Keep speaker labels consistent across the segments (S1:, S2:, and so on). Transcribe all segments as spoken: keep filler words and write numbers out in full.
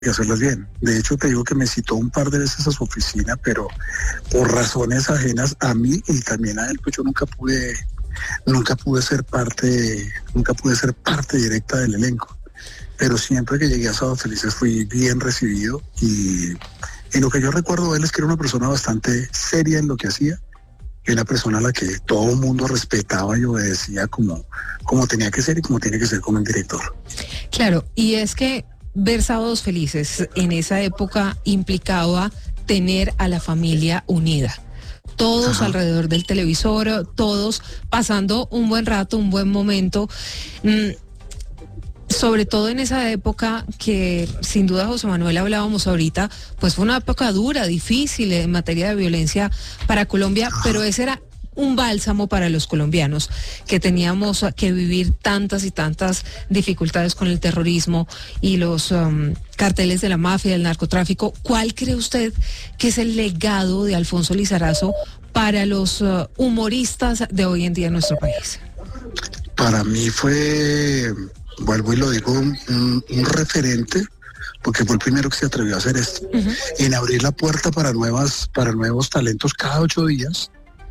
S1: y hacerlas bien. De hecho, te digo que me citó un par de veces a su oficina, pero por razones ajenas a mí y también a él, pues yo nunca pude, nunca pude ser parte, nunca pude ser parte directa del elenco. Pero siempre que llegué a Sábado Felices fui bien recibido y, y lo que yo recuerdo de él es que era una persona bastante seria en lo que hacía, y una persona a la que todo el mundo respetaba y obedecía como, como tenía que ser y como tiene que ser como el director.
S2: Claro, y es que ver Sábados Felices en esa época implicaba tener a la familia unida. Todos Ajá. alrededor del televisor, todos pasando un buen rato, un buen momento. Mm, sobre todo en esa época que sin duda José Manuel hablábamos ahorita, pues fue una época dura, difícil en materia de violencia para Colombia, pero ese era un bálsamo para los colombianos, que teníamos que vivir tantas y tantas dificultades con el terrorismo y los um, carteles de la mafia, del narcotráfico. ¿Cuál cree usted que es el legado de Alfonso Lizarazo para los uh, humoristas de hoy en día en nuestro país?
S1: Para mí fue, vuelvo y lo digo, un, un, un referente, porque fue el primero que se atrevió a hacer esto, uh-huh. en abrir la puerta para nuevas, para nuevos talentos cada ocho días.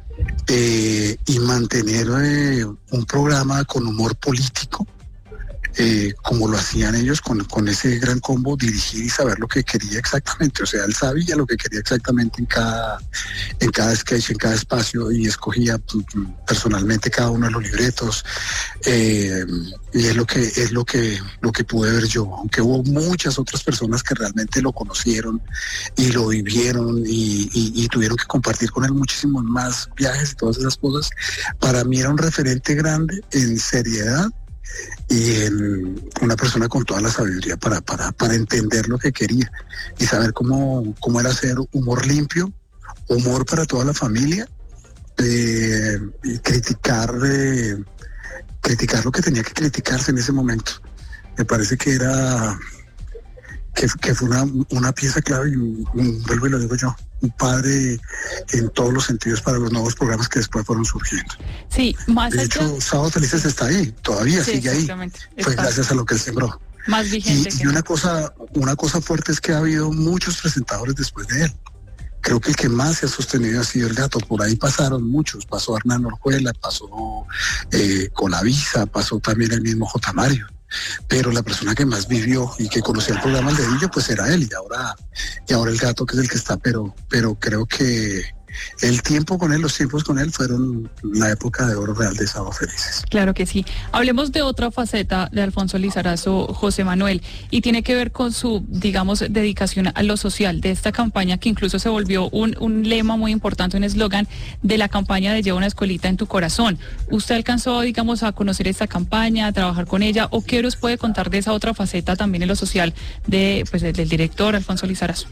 S1: Eh, y mantener eh, un programa con humor político, eh, como lo hacían ellos con, con ese gran combo, dirigir y saber lo que quería exactamente. O sea, él sabía lo que quería exactamente en cada, en cada sketch, en cada espacio, y escogía personalmente cada uno de los libretos. Eh, y es lo que es lo que lo que pude ver yo, aunque hubo muchas otras personas que realmente lo conocieron y lo vivieron y, y, y tuvieron que compartir con él muchísimos más viajes y todas esas cosas. Para mí era un referente grande en seriedad y en una persona con toda la sabiduría para, para, para entender lo que quería y saber cómo, cómo era hacer humor limpio, humor para toda la familia, eh, y criticar eh, criticar lo que tenía que criticarse en ese momento. Me parece que era que, que fue una, una pieza clave y un, un, vuelvo y lo digo yo, un padre en todos los sentidos para los nuevos programas que después fueron surgiendo.
S3: Sí, más
S1: de
S3: allá...
S1: hecho, Sábado Felices está ahí, todavía
S3: sí,
S1: sigue ahí. Fue
S3: está
S1: gracias a lo que él sembró.
S3: Más vigente.
S1: Y, y una cosa, una cosa fuerte es que ha habido muchos presentadores después de él. Creo que el que más se ha sostenido ha sido el Gato. Por ahí pasaron muchos. Pasó Hernán Orjuela, pasó eh, Colavisa, pasó también el mismo J. Mario. Pero la persona que más vivió y que conocía el programa El Dedillo, pues era él. Y ahora, y ahora el Gato, que es el que está. Pero, pero creo que el tiempo con él, los tiempos con él fueron la época de oro real de Sábado Felices.
S3: Claro que sí. Hablemos de otra faceta de Alfonso Lizarazo, José Manuel, y tiene que ver con su, digamos, dedicación a lo social, de esta campaña que incluso se volvió un, un lema muy importante, un eslogan de la campaña de Lleva una escuelita en tu corazón. ¿Usted alcanzó, digamos, a conocer esta campaña, a trabajar con ella, o qué nos puede contar de esa otra faceta también en lo social de, pues, del director Alfonso Lizarazo?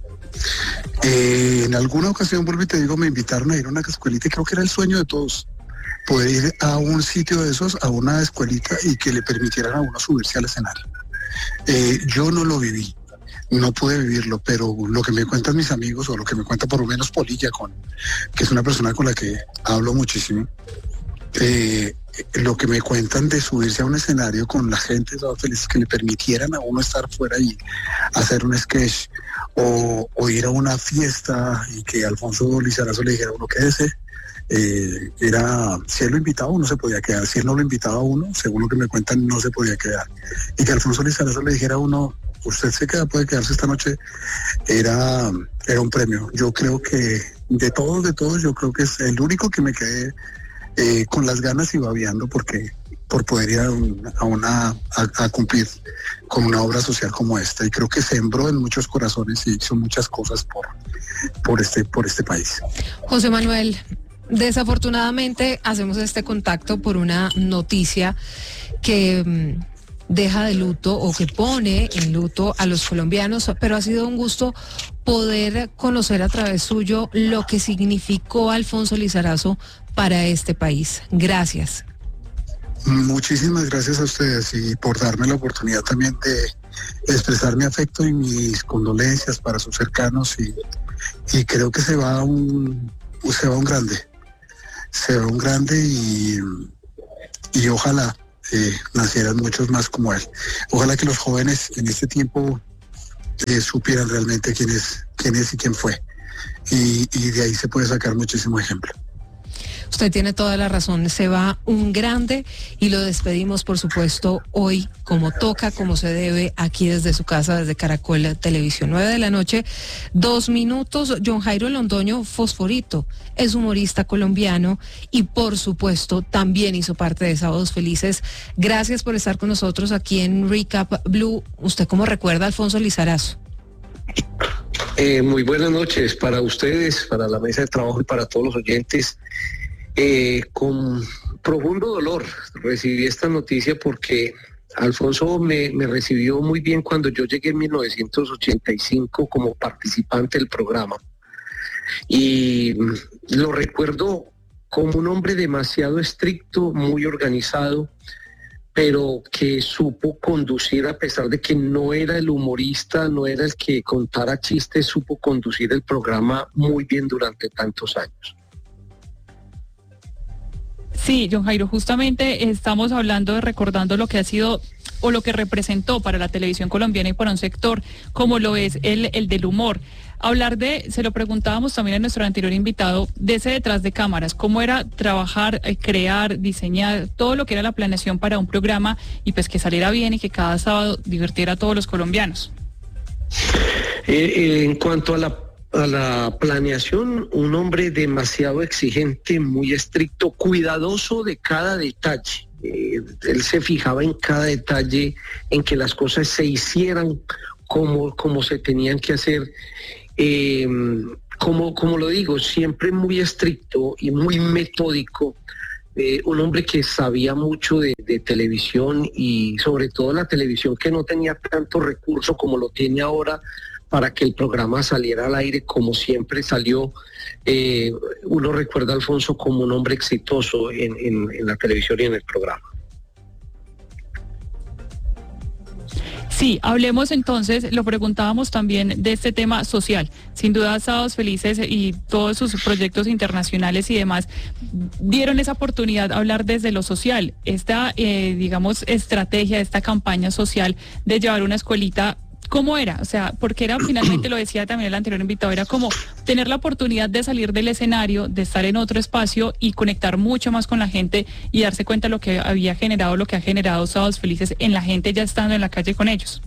S1: Eh, en alguna ocasión, vuelvo y te digo, me invitaron a ir a una escuelita y creo que era el sueño de todos, poder ir a un sitio de esos, a una escuelita y que le permitieran a uno subirse al escenario. Eh, yo no lo viví, no pude vivirlo, pero lo que me cuentan mis amigos, o lo que me cuenta por lo menos Polilla, con, que es una persona con la que hablo muchísimo, eh, lo que me cuentan de subirse a un escenario con la gente feliz, que le permitieran a uno estar fuera y hacer un sketch, o, o ir a una fiesta y que Alfonso Lizarazo le dijera a uno quédese, eh, era, si él lo invitaba uno se podía quedar, si él no lo invitaba a uno, según lo que me cuentan, no se podía quedar, y que Alfonso Lizarazo le dijera a uno usted se queda, puede quedarse esta noche, era, era un premio. Yo creo que de todos, de todos, yo creo que es el único que me quedé Eh, con las ganas y babeando porque por poder ir a, un, a una a, a cumplir con una obra social como esta, y creo que sembró en muchos corazones y hizo muchas cosas por por este por este país.
S2: José Manuel, desafortunadamente hacemos este contacto por una noticia que mmm, deja de luto o que pone en luto a los colombianos, pero ha sido un gusto poder conocer a través suyo lo que significó Alfonso Lizarazo para este país. Gracias.
S1: Muchísimas gracias a ustedes y por darme la oportunidad también de expresar mi afecto y mis condolencias para sus cercanos, y, y creo que se va un se va un grande, se va un grande y, y ojalá eh, nacieran muchos más como él. Ojalá que los jóvenes en este tiempo eh, supieran realmente quién es, quién es y quién fue. Y, y de ahí se puede sacar muchísimo ejemplo.
S2: Usted tiene toda la razón, se va un grande y lo despedimos, por supuesto, hoy como toca, como se debe, aquí desde su casa, desde Caracol Televisión. Nueve de la noche, dos minutos. John Jairo Londoño Fosforito es humorista colombiano y, por supuesto, también hizo parte de Sábados Felices. Gracias por estar con nosotros aquí en Recap Blue. ¿Usted cómo recuerda a Alfonso Lizarazo?
S4: Eh, muy buenas noches para ustedes, para la mesa de trabajo y para todos los oyentes. Eh, con profundo dolor recibí esta noticia porque Alfonso me, me recibió muy bien cuando yo llegué en mil novecientos ochenta y cinco como participante del programa. Y lo recuerdo como un hombre demasiado estricto, muy organizado, pero que supo conducir, a pesar de que no era el humorista, no era el que contara chistes, supo conducir el programa muy bien durante tantos años.
S3: Sí, John Jairo, justamente estamos hablando de recordando lo que ha sido o lo que representó para la televisión colombiana y para un sector como lo es el, el del humor. Hablar de, se lo preguntábamos también a nuestro anterior invitado, de ese detrás de cámaras, cómo era trabajar, eh, crear, diseñar, todo lo que era la planeación para un programa y pues que saliera bien y que cada sábado divirtiera a todos los colombianos.
S4: Eh, eh, en cuanto a la a la planeación, un hombre demasiado exigente, muy estricto, cuidadoso de cada detalle. Eh, él se fijaba en cada detalle, en que las cosas se hicieran como, como se tenían que hacer. Eh, como, como lo digo, siempre muy estricto y muy metódico. Eh, un hombre que sabía mucho de, de televisión y sobre todo la televisión que no tenía tanto recurso como lo tiene ahora, para que el programa saliera al aire como siempre salió. Eh, uno recuerda a Alfonso como un hombre exitoso en, en, en la televisión y en el programa.
S3: Sí, hablemos entonces, lo preguntábamos también de este tema social. Sin duda, Sábados Felices y todos sus proyectos internacionales y demás dieron esa oportunidad de hablar desde lo social. Esta, eh, digamos, estrategia, esta campaña social de llevar una escuelita, ¿cómo era? O sea, porque era, finalmente lo decía también el anterior invitado, era como tener la oportunidad de salir del escenario, de estar en otro espacio y conectar mucho más con la gente y darse cuenta de lo que había generado, lo que ha generado Sábados Felices en la gente ya estando en la calle con ellos.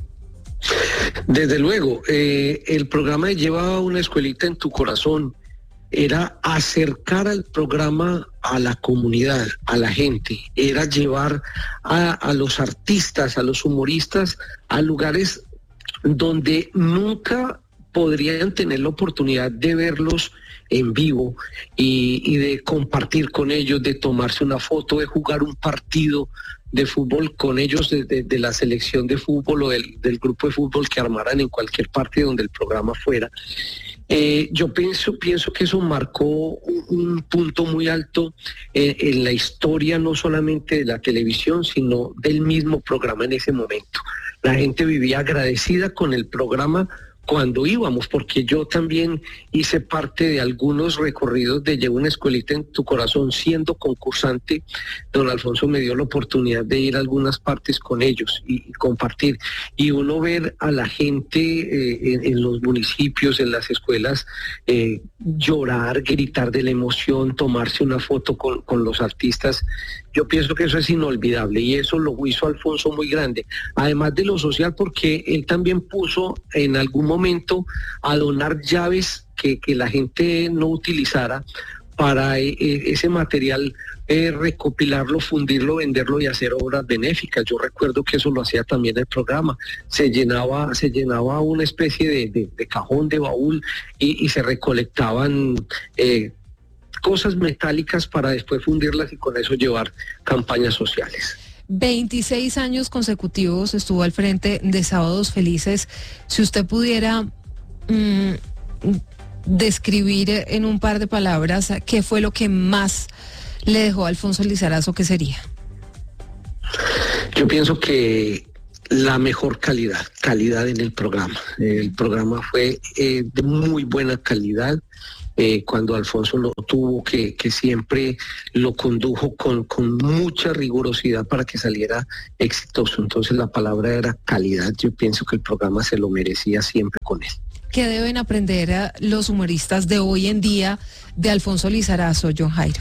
S4: Desde luego, eh, el programa Lleva una escuelita en tu corazón era acercar al programa a la comunidad, a la gente, era llevar a, a los artistas, a los humoristas a lugares donde nunca podrían tener la oportunidad de verlos en vivo y, y de compartir con ellos, de tomarse una foto, de jugar un partido de fútbol con ellos, de, de, de la selección de fútbol o del, del grupo de fútbol que armaran en cualquier parte donde el programa fuera. Eh, yo pienso, pienso que eso marcó un, un punto muy alto eh, en la historia, no solamente de la televisión, sino del mismo programa en ese momento. La gente vivía agradecida con el programa cuando íbamos, porque yo también hice parte de algunos recorridos de Lleva una escuelita en tu corazón siendo concursante. Don Alfonso me dio la oportunidad de ir a algunas partes con ellos y, y compartir. Y uno ver a la gente eh, en, en los municipios, en las escuelas, eh, llorar, gritar de la emoción, tomarse una foto con, con los artistas. Yo pienso que eso es inolvidable y eso lo hizo Alfonso muy grande. Además de lo social, porque él también puso en algún momento a donar llaves que, que la gente no utilizara para eh, ese material, eh, recopilarlo, fundirlo, venderlo y hacer obras benéficas. Yo recuerdo que eso lo hacía también el programa. Se llenaba, se llenaba una especie de, de, de cajón, de baúl y, y se recolectaban eh, cosas metálicas para después fundirlas y con eso llevar campañas sociales.
S2: veintiséis años consecutivos estuvo al frente de Sábados Felices. Si usted pudiera mmm, describir en un par de palabras qué fue lo que más le dejó a Alfonso Lizarazo, ¿qué sería?
S4: Yo pienso que la mejor calidad, calidad en el programa. El programa fue eh, de muy buena calidad. eh, cuando Alfonso lo tuvo, que, que siempre lo condujo con, con mucha rigurosidad para que saliera exitoso. Entonces la palabra era calidad. Yo pienso que el programa se lo merecía siempre con él.
S2: ¿Qué deben aprender a los humoristas de hoy en día de Alfonso Lizarazo, John Jairo?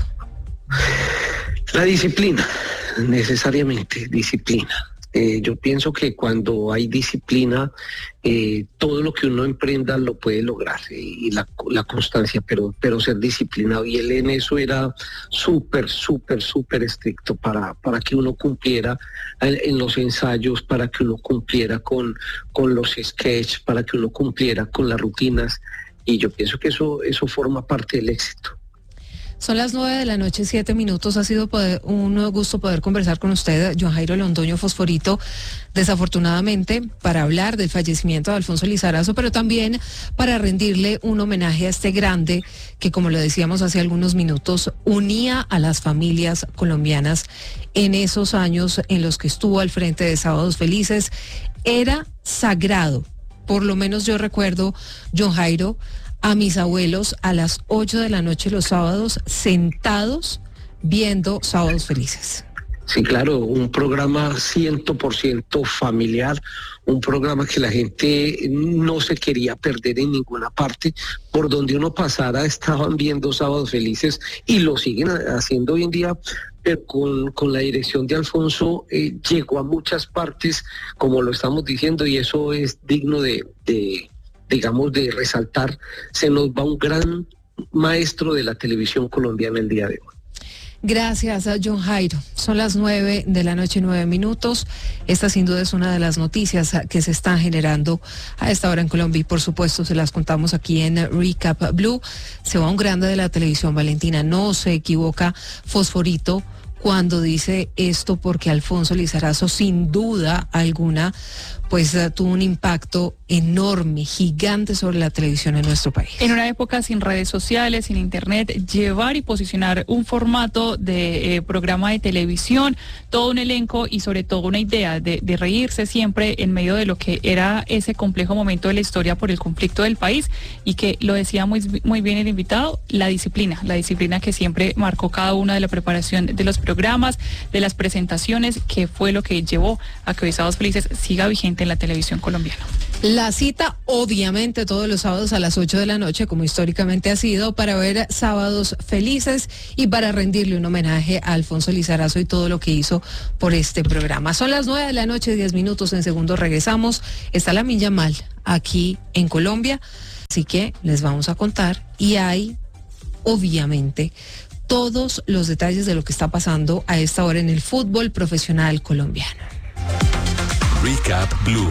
S4: La disciplina, necesariamente disciplina. Eh, yo pienso que cuando hay disciplina, eh, todo lo que uno emprenda lo puede lograr, eh, y la, la constancia, pero, pero ser disciplinado. Y él en eso era súper, súper, súper estricto para, para que uno cumpliera en, en los ensayos, para que uno cumpliera con, con los sketches, para que uno cumpliera con las rutinas. Y yo pienso que eso, eso forma parte del éxito.
S2: Son las nueve de la noche, siete minutos. Ha sido poder, un gusto poder conversar con usted, John Jairo Londoño Fosforito, desafortunadamente, para hablar del fallecimiento de Alfonso Lizarazo, pero también para rendirle un homenaje a este grande que, como lo decíamos hace algunos minutos, unía a las familias colombianas en esos años en los que estuvo al frente de Sábados Felices. Era sagrado, por lo menos yo recuerdo, John Jairo, a mis abuelos a las ocho de la noche los sábados sentados viendo Sábados Felices.
S4: Sí, claro, un programa cien por ciento familiar, un programa que la gente no se quería perder en ninguna parte. Por donde uno pasara estaban viendo Sábados Felices y lo siguen haciendo hoy en día, pero con, con la dirección de Alfonso eh, llegó a muchas partes, como lo estamos diciendo, y eso es digno de... de digamos, de resaltar. Se nos va un gran maestro de la televisión colombiana el día de hoy.
S2: Gracias a John Jairo. Son las nueve de la noche, nueve minutos. Esta sin duda es una de las noticias que se están generando a esta hora en Colombia y por supuesto se las contamos aquí en Recap Blue. Se va un grande de la televisión, Valentina. No se equivoca Fosforito cuando dice esto, porque Alfonso Lizarazo sin duda alguna pues uh, tuvo un impacto enorme, gigante sobre la televisión en nuestro país.
S3: En una época sin redes sociales, sin internet, llevar y posicionar un formato de eh, programa de televisión, todo un elenco y sobre todo una idea de, de reírse siempre en medio de lo que era ese complejo momento de la historia por el conflicto del país, y que lo decía muy, muy bien el invitado, la disciplina, la disciplina que siempre marcó cada una de la preparación de los programas, de las presentaciones, que fue lo que llevó a que hoy Sábados Felices siga vigente en la televisión colombiana.
S2: La cita, obviamente, todos los sábados a las ocho de la noche, como históricamente ha sido, para ver Sábados Felices y para rendirle un homenaje a Alfonso Lizarazo y todo lo que hizo por este programa. Son las nueve de la noche, diez minutos, en segundos regresamos. Está Lamine Yamal aquí en Colombia, así que les vamos a contar, y hay, obviamente, todos los detalles de lo que está pasando a esta hora en el fútbol profesional colombiano.
S5: Recap Blue.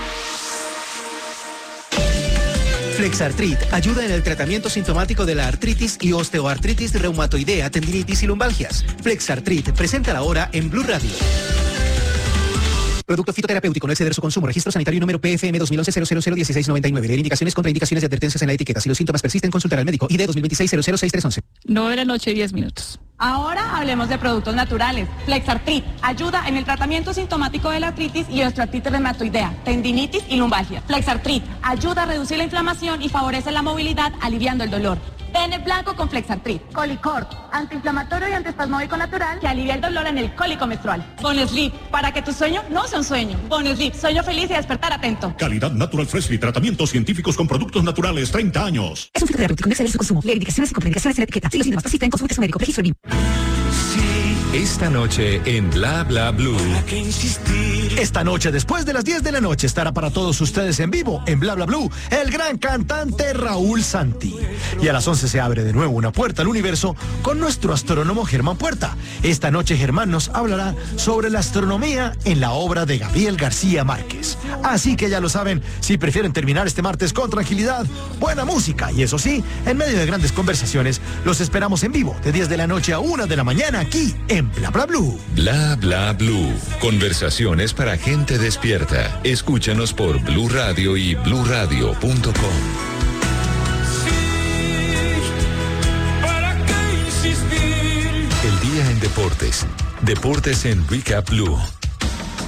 S6: Flexartrit ayuda en el tratamiento sintomático de la artritis y osteoartritis reumatoidea, tendinitis y lumbalgias. Flexartrit, presenta la hora en Blue Radio. Producto fitoterapéutico, no exceder su consumo. Registro sanitario número P F M dos mil once cero cero cero dieciséis noventa y nueve. Leer indicaciones, contraindicaciones y advertencias en la etiqueta. Si los síntomas persisten, consultar al médico. I D dos mil veintiséis cero cero seis tres once.
S3: nueve de la noche, diez minutos.
S7: Ahora hablemos de productos naturales. Flexartrit ayuda en el tratamiento sintomático de la artritis y osteoartritis reumatoidea, tendinitis y lumbalgia. Flexartrit ayuda a reducir la inflamación y favorece la movilidad, aliviando el dolor. Pene blanco con Flexartrit. Colicort, antiinflamatorio y antiespasmódico natural que alivia el dolor en el cólico menstrual. Bonesleep, para que tu sueño no sea un sueño. Bonesleep, sueño feliz y despertar atento.
S8: Calidad Natural Freshly, tratamientos científicos con productos naturales, treinta años.
S9: Es un fitoterapéutico, no exceder su consumo. Leer indicaciones y contraindicaciones en la etiqueta. Si los síntomas persisten, consulte a su médico. Registro B I M.
S5: Esta noche en Bla Bla Blue.
S6: Esta noche, después de las diez de la noche, estará para todos ustedes en vivo, en Bla Bla Blue, el gran cantante Raúl Santi. Y a las once se abre de nuevo una puerta al universo con nuestro astrónomo Germán Puerta. Esta noche Germán nos hablará sobre la astronomía en la obra de Gabriel García Márquez. Así que ya lo saben, si prefieren terminar este martes con tranquilidad, buena música y eso sí, en medio de grandes conversaciones, los esperamos en vivo de diez de la noche a una de la mañana aquí en Bla Bla Blue.
S5: Bla Bla Blue. Conversaciones para gente despierta. Escúchanos por Blue Radio y blue radio punto com. El día en deportes. Deportes en Recap Blue.